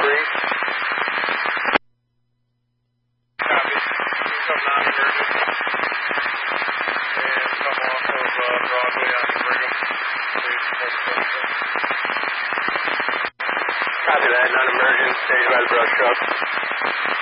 3. Copy. Some non-emergent. And come off of Broadway on Brigham. Copy that, non-emergent, stage by the brush truck.